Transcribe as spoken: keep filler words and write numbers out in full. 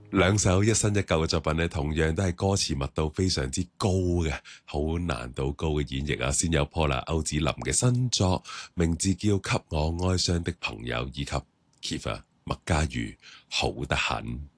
兩首一新一舊嘅作品呢，同樣都係歌詞密度非常之高嘅，好難度高嘅演繹啊！先有 Paula 歐子林嘅新作，名字叫《給我哀傷的朋友》，以及 Kiva 麥家瑜好得很。